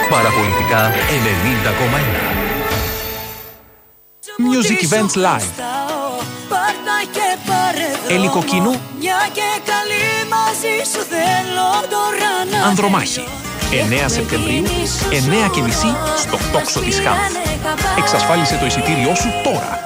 Παραπολιτικά 90,1. Music Events Live. Ελικοκίνου. Ανδρομάχη. 9 Σεπτεμβρίου, 9:30 στο τόξο της ΧΑΜ. Εξασφάλισε το εισιτήριό σου τώρα.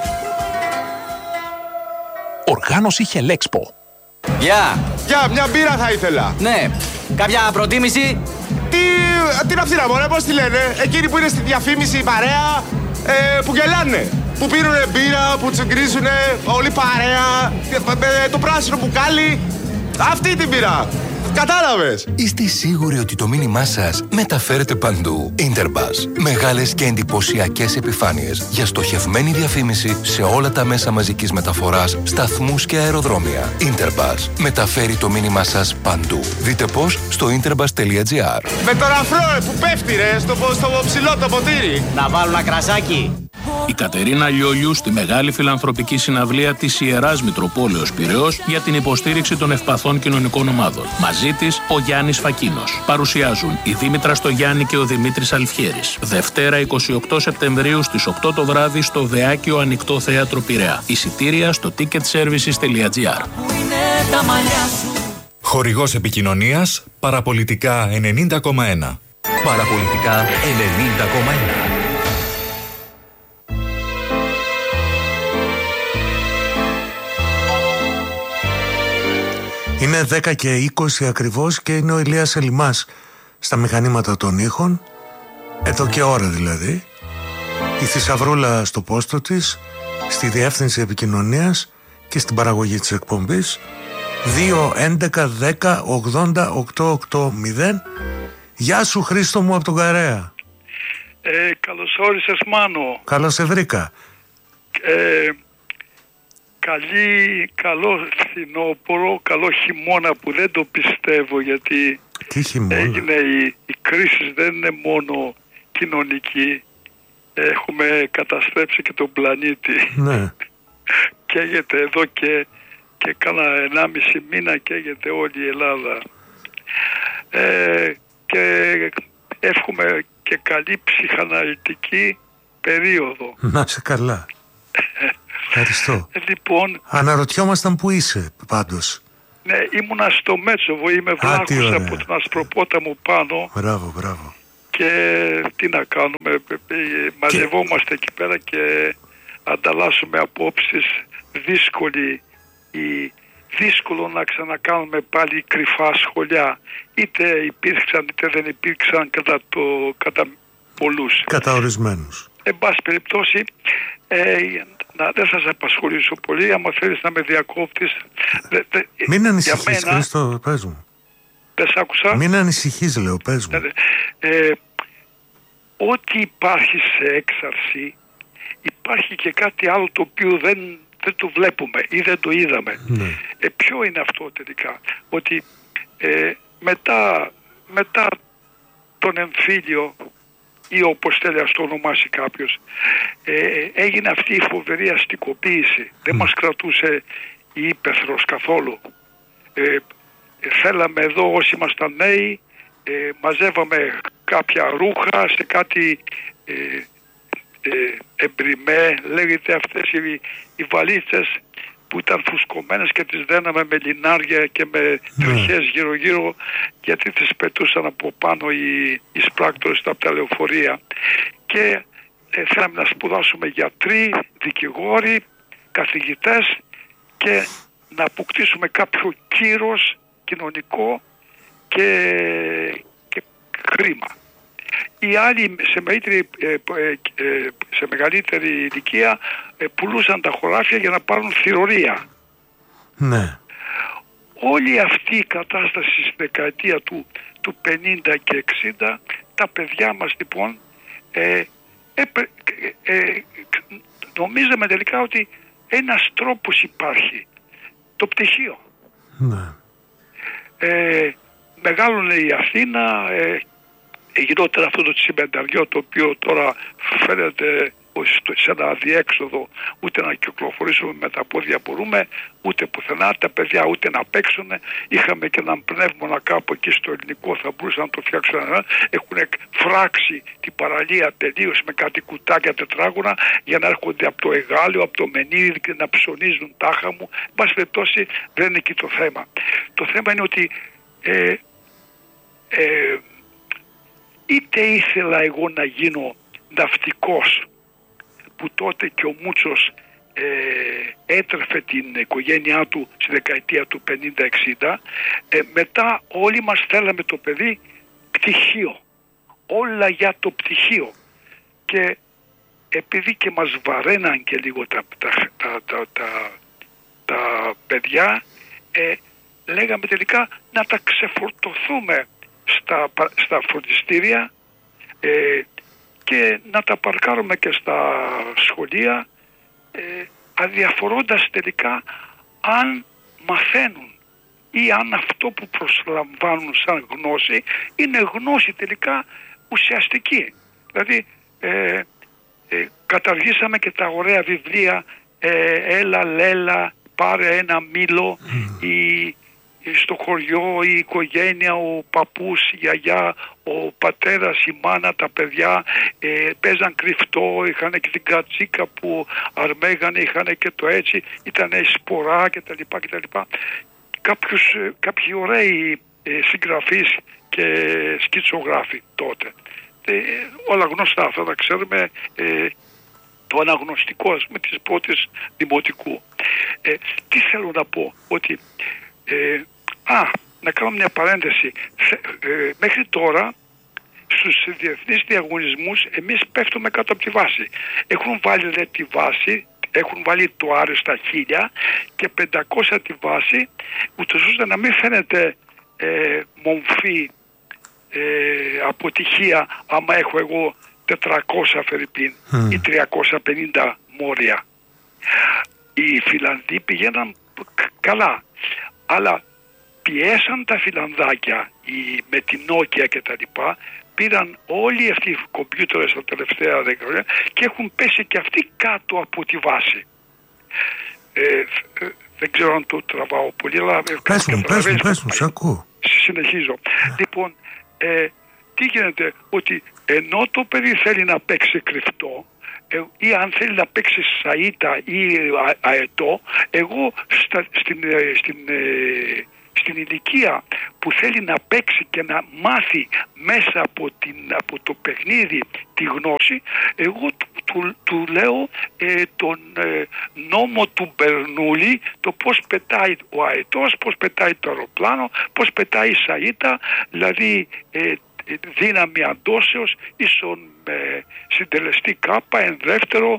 Οργάνωση Χελέξπο. Γεια, μια μπύρα θα ήθελα. Ναι, κάποια προτίμηση? Τι να φτύναμε, ωραία, πώς τη λένε. Εκείνοι που είναι στη διαφήμιση η παρέα, που γελάνε. Που πίνουνε μπύρα, που τσουγκρίζουνε, όλη παρέα, το πράσινο μπουκάλι. Αυτή την μπύρα. Κατάλαβες. Είστε σίγουροι ότι το μήνυμά σας μεταφέρεται παντού? Interbus. Μεγάλες και εντυπωσιακές επιφάνειες για στοχευμένη διαφήμιση σε όλα τα μέσα μαζικής μεταφοράς, σταθμούς και αεροδρόμια. Interbus. Μεταφέρει το μήνυμά σας παντού. Δείτε πώς στο interbus.gr. Με τον αφρό που πέφτει ρε, στο ψηλό το ποτήρι. Να βάλω ένα κρασάκι. Η Κατερίνα Λιόλιου στη μεγάλη φιλανθρωπική συναυλία της Ιεράς Μητροπόλεως Πειραιώς για την υποστήριξη των ευπαθών κοινωνικών ομάδων. Μαζί της ο Γιάννης Φακίνος. Παρουσιάζουν η Δήμητρα Στογιάννη και ο Δημήτρης Αλφιέρης. Δευτέρα 28 Σεπτεμβρίου στις 8 το βράδυ στο Δεάκιο Ανοιχτό Θέατρο Πειραιά. Εισιτήρια στο ticketservices.gr. Χορηγός επικοινωνίας Παραπολιτικά 90,1. Παραπολιτικά 90,1. Είναι 10 και 20 ακριβώς και είναι ο Ηλίας Ελιμάς στα μηχανήματα των ήχων, εδώ και ώρα δηλαδή. Η Θησαυρούλα στο πόστο της, στη διεύθυνση επικοινωνίας και στην παραγωγή της εκπομπής. 2, 11, 10, 80, 880. Γεια σου Χρήστο μου από τον Καρέα. Καλώς όρισες Μάνο. Καλώς σε βρήκα. Καλό φθινόπωρο, καλό χειμώνα που δεν το πιστεύω, γιατί έγινε η κρίση δεν είναι μόνο κοινωνική, έχουμε καταστρέψει και τον πλανήτη. Ναι. Καίγεται εδώ και κάνα 1,5 μήνα καίγεται όλη η Ελλάδα. Και εύχομαι και καλή ψυχαναλυτική περίοδο. Να σε καλά. Ευχαριστώ. Λοιπόν, αναρωτιόμασταν που είσαι πάντως. Ναι, ήμουνα στο Μέτσοβο, είμαι βλάχος από τον Ασπροπόταμο πάνω. Μπράβο. Και τι να κάνουμε, μαζευόμαστε εκεί πέρα και ανταλλάσσουμε απόψεις. Δύσκολο να ξανακάνουμε πάλι κρυφά σχολιά. Είτε υπήρξαν είτε δεν υπήρξαν κατά πολλούς. Κατά ορισμένους. Εν πάση περιπτώσει, δεν θα σας απασχολήσω πολύ. Άμα θέλεις να με διακόπτεις. Μην ανησυχείς Χρήστο, πες μου. Δεν σ' άκουσα. Μην ανησυχείς λέω, πες μου. Ό,τι υπάρχει σε έξαρση, υπάρχει και κάτι άλλο το οποίο δεν το βλέπουμε ή δεν το είδαμε. Ναι. Ποιο είναι αυτό τελικά? Ότι μετά τον εμφύλιο, ή όπως θέλει να το ονομάσει κάποιος, έγινε αυτή η φοβερή αστικοποίηση. Δεν μας κρατούσε η ύπαιθρος καθόλου. Θέλαμε εδώ όσοι ήμασταν νέοι, μαζεύαμε κάποια ρούχα σε κάτι εμπριμέ, λέγεται αυτές οι βαλίτσες που ήταν φουσκωμένες και τις δέναμε με λινάρια και με τριχές γύρω-γύρω, γιατί τις πετούσαν από πάνω οι σπράκτορες από τα λεωφορεία. Και θέλαμε να σπουδάσουμε γιατροί, δικηγόροι, καθηγητές και να αποκτήσουμε κάποιο κύρος κοινωνικό και χρήμα. Οι άλλοι σε μεγαλύτερη ηλικία πουλούσαν τα χωράφια για να πάρουν θηρορία. Ναι. Όλη αυτή η κατάσταση στη δεκαετία του 50 και 60, τα παιδιά μας λοιπόν νομίζαμε τελικά ότι ένας τρόπος υπάρχει, το πτυχίο. Ναι. Μεγάλωνε η Αθήνα, γινόταν αυτό το τσιμενταριό το οποίο τώρα φαίνεται σε ένα αδιέξοδο, ούτε να κυκλοφορήσουμε με τα πόδια μπορούμε, ούτε πουθενά, τα παιδιά ούτε να παίξουν. Είχαμε και έναν πνεύμονα κάπου εκεί στο ελληνικό, θα μπορούσαν να το φτιάξουν. Έχουν φράξει την παραλία τελείως με κάτι κουτάκια τετράγωνα για να έρχονται από το Εγάλιο, από το Μενίδη και να ψωνίζουν τάχα μου. Εν πάση περιπτώσει, δεν είναι εκεί το θέμα. Το θέμα είναι ότι είτε ήθελα εγώ να γίνω ναυτικός, που τότε και ο Μούτσος έτρεφε την οικογένειά του στη δεκαετία του 50-60, μετά όλοι μας θέλαμε το παιδί πτυχίο, όλα για το πτυχίο, και επειδή και μας βαραίναν και λίγο τα παιδιά, λέγαμε τελικά να τα ξεφορτωθούμε στα φροντιστήρια και να τα παρκάρουμε και στα σχολεία, αδιαφορώντας τελικά αν μαθαίνουν ή αν αυτό που προσλαμβάνουν σαν γνώση είναι γνώση τελικά ουσιαστική. Δηλαδή καταργήσαμε και τα ωραία βιβλία έλα λέλα, πάρε ένα μήλο, στο χωριό η οικογένεια, ο παππούς, η γιαγιά, ο πατέρας, η μάνα, τα παιδιά παίζαν κρυφτό, είχαν και την κατσίκα που αρμέγανε, είχαν και το έτσι, ήταν σπορά κτλ. Κάποιοι ωραίοι συγγραφείς και σκητσογράφοι τότε. Όλα γνωστά, θα τα ξέρουμε, το αναγνωστικό με τις πρώτες δημοτικού. Τι θέλω να πω, ότι να κάνω μια παρένθεση. Μέχρι τώρα στους διεθνείς διαγωνισμούς εμείς πέφτουμε κάτω από τη βάση. Έχουν βάλει τη βάση, έχουν βάλει το άρεστα 1000 και 500 τη βάση, ούτως ώστε να μην φαίνεται μομφή αποτυχία άμα έχω εγώ 400 φερρυπίν ή 350 μόρια. Οι Φιλανδοί πηγαίναν καλά, αλλά πιέσαν τα Φιλανδάκια με την Nokia και τα λοιπά, πήραν όλοι αυτοί οι κομπιούτερες τα τελευταία 10 χρόνια και έχουν πέσει και αυτοί κάτω από τη βάση. Δεν ξέρω αν το τραβάω πολύ, αλλά πες μου, σ' ακούω. Συνεχίζω. Λοιπόν, τι γίνεται, ότι ενώ το παιδί θέλει να παίξει κρυφτό ή αν θέλει να παίξει σαΐτα ή αετό, εγώ στην ηλικία που θέλει να παίξει και να μάθει μέσα από το παιχνίδι τη γνώση, εγώ του λέω τον νόμο του Μπερνούλη, το πώς πετάει ο αετός, πώς πετάει το αεροπλάνο, πώς πετάει η σαΐτα, δηλαδή δύναμη αντώσεως ίσον συντελεστή κάπα εν δεύτερο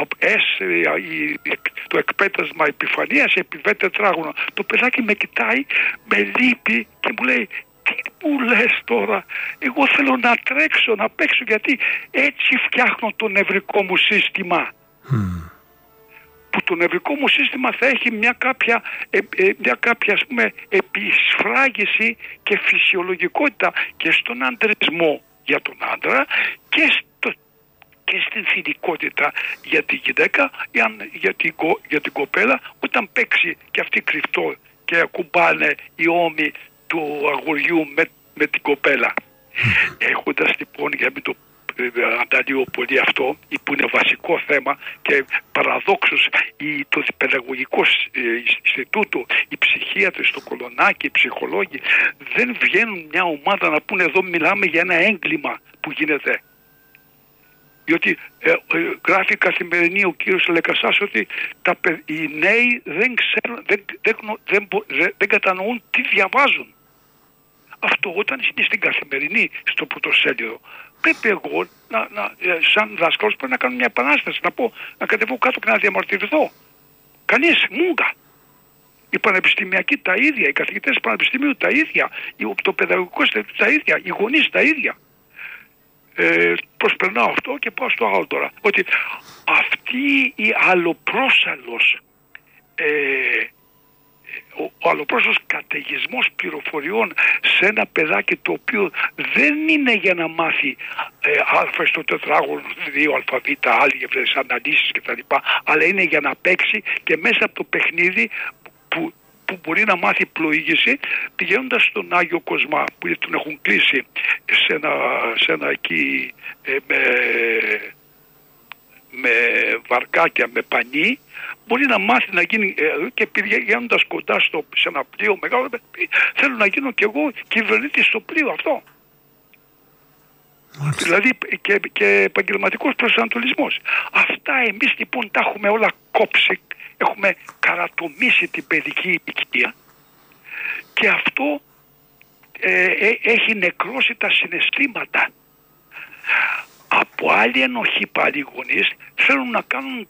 το εκπέτασμα επιφανείας επί τετράγωνο. Το παιδάκι με κοιτάει, με λύπη και μου λέει, τι μου λες τώρα, εγώ θέλω να τρέξω, να παίξω, γιατί έτσι φτιάχνω το νευρικό μου σύστημα. Που το νευρικό μου σύστημα θα έχει μια κάποια ας πούμε επισφράγιση και φυσιολογικότητα και στον αντρισμό για τον άντρα και στην θηλυκότητα για τη γυναίκα, για την κοπέλα, όταν παίξει και αυτή κρυφτό και ακουμπάνε οι ώμοι του αγοριού με την κοπέλα. Έχοντας λοιπόν, για μην το ανταλείω πολύ αυτό, που είναι βασικό θέμα και παραδόξως το παιδαγωγικό Ινστιτούτο, οι ψυχίατροι στο Κολονάκι, οι ψυχολόγοι δεν βγαίνουν μια ομάδα να πούνε εδώ μιλάμε για ένα έγκλημα που γίνεται. Διότι γράφει Καθημερινή ο κύριος Λεκασάς ότι οι νέοι δεν ξέρουν, δεν κατανοούν τι διαβάζουν. Αυτό όταν είναι στην Καθημερινή, στο πρωτοσέλιδο, πρέπει εγώ, σαν δάσκαλος, πρέπει να κάνω μια επανάσταση, να κατεβώ κάτω και να διαμαρτυρηθώ. Κανείς, μούγκα. Οι πανεπιστημιακοί τα ίδια, οι καθηγητές πανεπιστημίου τα ίδια, το παιδαγωγικό τα ίδια, οι γονείς τα ίδια. Προσπερνάω αυτό και πάω στο άλλο τώρα. Ότι αυτή η αλλοπρόσαλλος ο αλλοπρόσωπος καταιγισμός πληροφοριών σε ένα παιδάκι το οποίο δεν είναι για να μάθει α στο τετράγωνο, 2 αλφαβήτα, άλγεβρες, αναλύσεις κτλ. Αλλά είναι για να παίξει και μέσα από το παιχνίδι που μπορεί να μάθει πλοήγηση, πηγαίνοντας στον Άγιο Κοσμά που τον έχουν κλείσει σε ένα εκεί με βαρκάκια, με πανί, μπορεί να μάθει να γίνει και πηγαίνοντας κοντά σε ένα πλοίο μεγάλο, θέλω να γίνω κι εγώ κυβερνήτης στο πλοίο αυτό. Δηλαδή και επαγγελματικός προσανατολισμός. Αυτά εμείς λοιπόν τα έχουμε όλα κόψει, έχουμε καρατομήσει την παιδική ηλικία και αυτό έχει νεκρώσει τα συναισθήματα. Από άλλη ενοχή πάλι οι γονείς θέλουν να κάνουν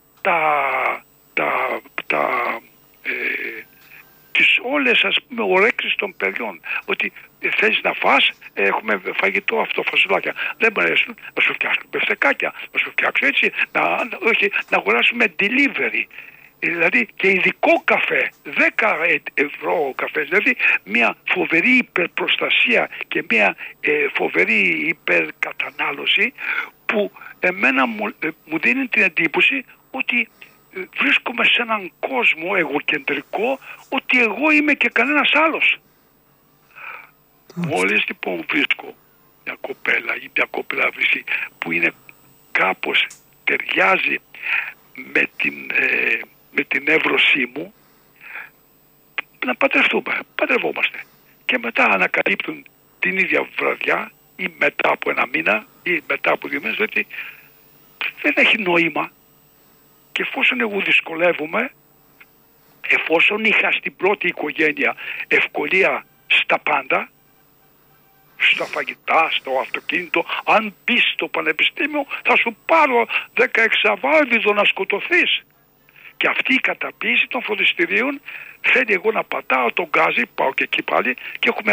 τις όλες ας πούμε ορέξεις των παιδιών, ότι θέλεις να φας, έχουμε φαγητό αυτό, φασουλάκια, δεν μπορεί να σου φτιάξουν μπεφτεκάκια, να σου φτιάξουν έτσι, να αγοράσουμε delivery, δηλαδή και ειδικό καφέ, 10 ευρώ καφέ, δηλαδή μια φοβερή υπερπροστασία και μια φοβερή υπερκατανάλωση που εμένα μου δίνει την εντύπωση ότι βρίσκομαι σε έναν κόσμο εγωκεντρικό, ότι εγώ είμαι και κανένας άλλος. Μόλις λοιπόν βρίσκω μια κοπέλα ή μια κοπέλα βρίσκει που είναι κάπως ταιριάζει με την εύρωσή μου, να παντρευόμαστε. Και μετά ανακαλύπτουν την ίδια βραδιά ή μετά από ένα μήνα ή μετά από 2 μήνες ότι δεν έχει νόημα. Και εφόσον εγώ δυσκολεύομαι, εφόσον είχα στην πρώτη οικογένεια ευκολία στα πάντα, στα φαγητά, στο αυτοκίνητο, αν μπεις στο πανεπιστήμιο θα σου πάρω 16 αβάλβιδο να σκοτωθείς. Και αυτή η καταπίεση των φροντιστηρίων θέλει εγώ να πατάω τον γκάζι, πάω και εκεί πάλι και έχουμε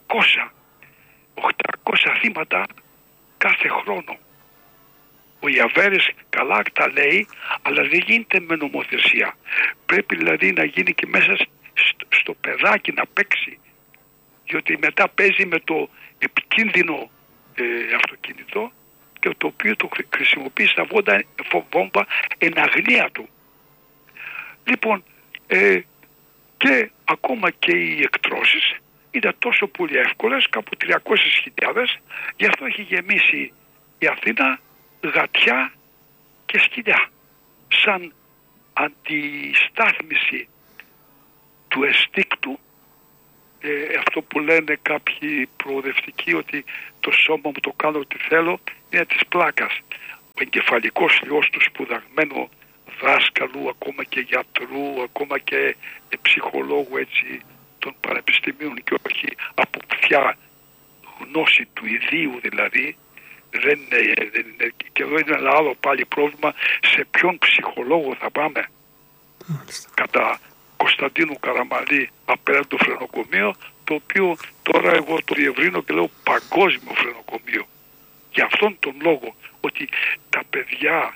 800 θύματα κάθε χρόνο. Ο Ιαβέρης καλά τα λέει, αλλά δεν γίνεται με νομοθεσία. Πρέπει δηλαδή να γίνει και μέσα στο παιδάκι να παίξει. Διότι μετά παίζει με το επικίνδυνο αυτοκίνητο και το οποίο το χρησιμοποιεί στα βόμβα εν αγνία του. Λοιπόν, και ακόμα και οι εκτρώσεις είναι τόσο πολύ εύκολες, κάπου 300.000, γι' αυτό έχει γεμίσει η Αθήνα γατιά και σκυλιά, σαν αντιστάθμιση του εστίκτου, αυτό που λένε κάποιοι προοδευτικοί ότι το σώμα μου το κάνω ό,τι θέλω, είναι της πλάκας. Ο εγκεφαλικός ιός του σπουδαγμένου δάσκαλου, ακόμα και γιατρού, ακόμα και ψυχολόγου έτσι των πανεπιστημίων και όχι από πια γνώση του ιδίου δηλαδή, δεν είναι, και εδώ είναι ένα άλλο πάλι πρόβλημα, σε ποιον ψυχολόγο θα πάμε. Κατά Κωνσταντίνου Καραμαλή απέναντι το φρενοκομείο, το οποίο τώρα εγώ το διευρύνω και λέω παγκόσμιο φρενοκομείο. Για αυτόν τον λόγο ότι τα παιδιά,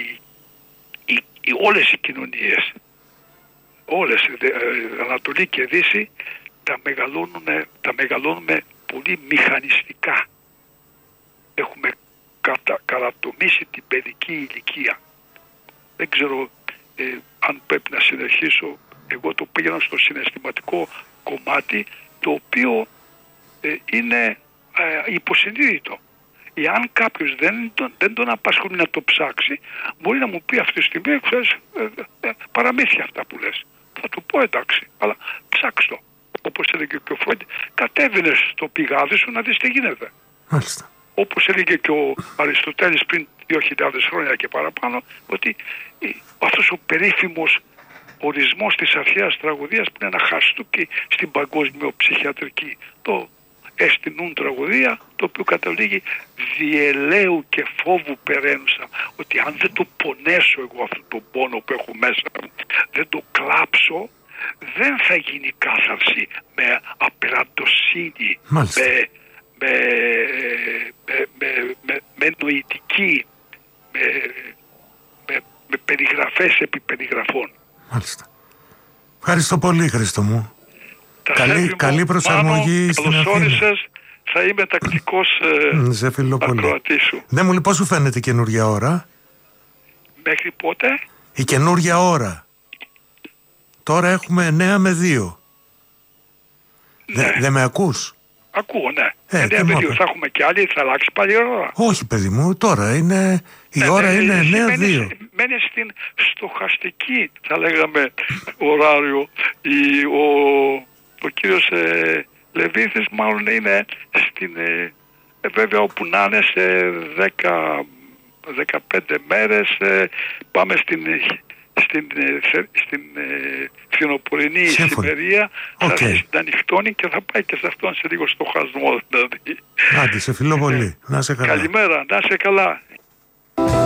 όλες οι κοινωνίες, όλες, Ανατολή και Δύση, τα μεγαλώνουμε πολύ μηχανιστικά. Έχουμε καρατομήσει την παιδική ηλικία. Δεν ξέρω αν πρέπει να συνεχίσω. Εγώ το πήγαινα στο συναισθηματικό κομμάτι, το οποίο είναι υποσυνείδητο. Εάν κάποιος δεν τον απασχολεί να το ψάξει, μπορεί να μου πει αυτή τη στιγμή, ξέρεις, παραμύθια αυτά που λες. Θα του πω εντάξει, αλλά ψάξ' το. Όπως έλεγε και ο Φρόιντ, κατέβαινε στο πηγάδι σου να δεις τι γίνεται. Μάλιστα. Όπως έλεγε και ο Αριστοτέλης πριν 2.000 χρόνια και παραπάνω, ότι αυτός ο περίφημος ορισμός της αρχαίας τραγωδίας που είναι ένα χαστούκι στην παγκόσμιο-ψυχιατρική, το εστινούν τραγωδία, το οποίο καταλήγει διελαίου και φόβου περαίνουσα, ότι αν δεν το πονέσω εγώ αυτόν τον πόνο που έχω μέσα μου, δεν το κλάψω, δεν θα γίνει κάθαρση με απεραντοσύνη, με νοητική, με περιγραφές επί περιγραφών. Μάλιστα. Ευχαριστώ πολύ, Χρήστο μου. καλή προσαρμογή στην Αθήνα. Καλώς όρισες, θα είμαι τακτικός ακροατής σου. Δεν μου λέει πώς σου φαίνεται η καινούργια ώρα? Μέχρι πότε? Η καινούργια ώρα. Τώρα έχουμε 9 με 2. Ναι. Δεν με ακούς? Ακούω, ναι. 9 με 2. Θα έχουμε κι άλλη, θα αλλάξει πάλι η ώρα. Όχι, παιδί μου, τώρα είναι. Η ώρα είναι 9-2. Μένει στην στοχαστική, θα λέγαμε, ωράριο. Ο κύριος Λεβίθης μάλλον είναι στην. Βέβαια, όπου να είναι σε 10-15 μέρες πάμε στην φθινοπορεινή ησημερία, θα αρχίσει να νυχτώνει και θα πάει και σε αυτόν σε λίγο στοχασμό δηλαδή. Άντε, σε φιλώ πολύ. Να είσαι καλά. Καλημέρα, να είσαι καλά.